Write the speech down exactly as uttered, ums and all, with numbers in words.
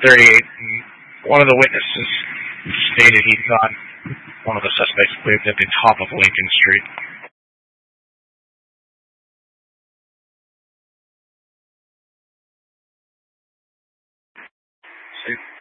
thirty-eight. One of the witnesses stated he thought one of the suspects lived at the top of Lincoln Street. See?